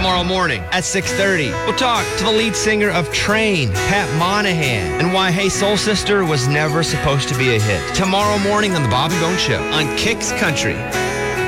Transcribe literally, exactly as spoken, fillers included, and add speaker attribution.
Speaker 1: tomorrow morning at six thirty. We'll talk to the lead singer of Train, Pat Monahan, and why Hey Soul Sister was never supposed to be a hit. Tomorrow morning on The Bobby Bones Show on Kicks Country.